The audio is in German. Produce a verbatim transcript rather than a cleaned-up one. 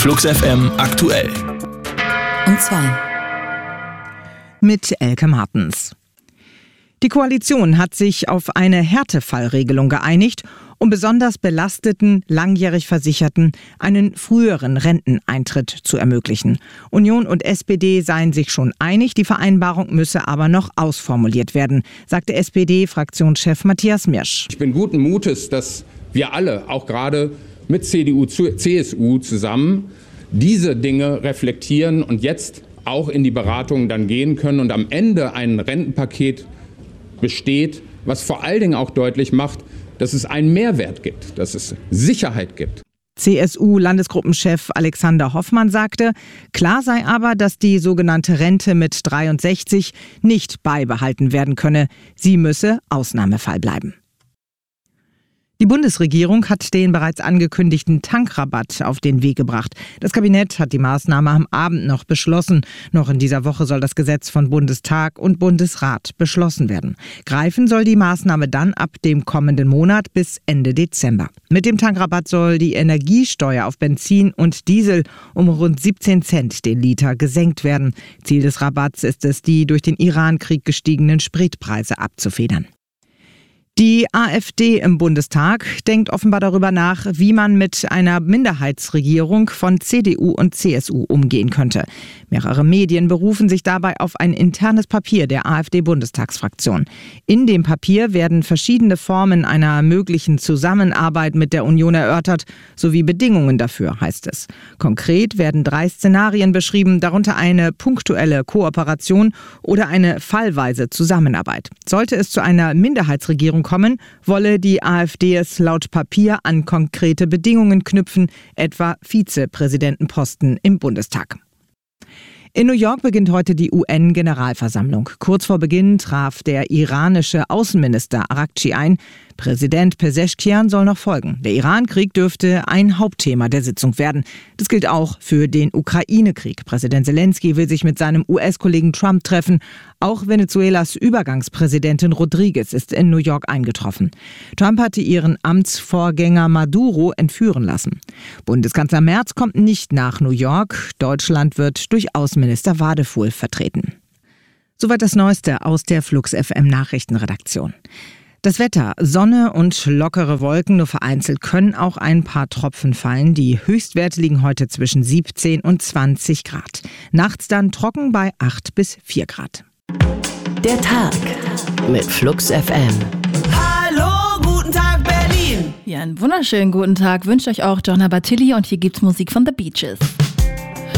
Flux F M aktuell. Und zwei. Mit Elke Martens. Die Koalition hat sich auf eine Härtefallregelung geeinigt, um besonders belasteten, langjährig Versicherten einen früheren Renteneintritt zu ermöglichen. Union und S P D seien sich schon einig, die Vereinbarung müsse aber noch ausformuliert werden, sagte S P D-Fraktionschef Matthias Mirsch. Ich bin guten Mutes, dass wir alle, auch gerade mit C D U, C S U zusammen, diese Dinge reflektieren und jetzt auch in die Beratungen dann gehen können und am Ende ein Rentenpaket besteht, was vor allen Dingen auch deutlich macht, dass es einen Mehrwert gibt, dass es Sicherheit gibt. C S U-Landesgruppenchef Alexander Hoffmann sagte, klar sei aber, dass die sogenannte Rente mit dreiundsechzig nicht beibehalten werden könne. Sie müsse Ausnahmefall bleiben. Die Bundesregierung hat den bereits angekündigten Tankrabatt auf den Weg gebracht. Das Kabinett hat die Maßnahme am Abend noch beschlossen. Noch in dieser Woche soll das Gesetz von Bundestag und Bundesrat beschlossen werden. Greifen soll die Maßnahme dann ab dem kommenden Monat bis Ende Dezember. Mit dem Tankrabatt soll die Energiesteuer auf Benzin und Diesel um rund siebzehn Cent den Liter gesenkt werden. Ziel des Rabatts ist es, die durch den Iran-Krieg gestiegenen Spritpreise abzufedern. Die AfD im Bundestag denkt offenbar darüber nach, wie man mit einer Minderheitsregierung von C D U und C S U umgehen könnte. Mehrere Medien berufen sich dabei auf ein internes Papier der AfD-Bundestagsfraktion. In dem Papier werden verschiedene Formen einer möglichen Zusammenarbeit mit der Union erörtert, sowie Bedingungen dafür, heißt es. Konkret werden drei Szenarien beschrieben, darunter eine punktuelle Kooperation oder eine fallweise Zusammenarbeit. Sollte es zu einer Minderheitsregierung kommen, wolle die AfD es laut Papier an konkrete Bedingungen knüpfen, etwa Vizepräsidentenposten im Bundestag. In New York beginnt heute die U N-Generalversammlung. Kurz vor Beginn traf der iranische Außenminister Araghchi ein. Präsident Pezeshkian soll noch folgen. Der Iran-Krieg dürfte ein Hauptthema der Sitzung werden. Das gilt auch für den Ukraine-Krieg. Präsident Zelensky will sich mit seinem U S-Kollegen Trump treffen. Auch Venezuelas Übergangspräsidentin Rodriguez ist in New York eingetroffen. Trump hatte ihren Amtsvorgänger Maduro entführen lassen. Bundeskanzler Merz kommt nicht nach New York. Deutschland wird durch Außenminister Wadefuhl vertreten. Soweit das Neueste aus der Flux F M Nachrichtenredaktion. Das Wetter, Sonne und lockere Wolken, nur vereinzelt können auch ein paar Tropfen fallen. Die Höchstwerte liegen heute zwischen siebzehn und zwanzig Grad. Nachts dann trocken bei acht bis vier Grad. Der Tag mit Flux F M. Hallo, guten Tag Berlin. Ja, einen wunderschönen guten Tag wünscht euch auch Gianna Battilli und hier gibt's Musik von The Beaches.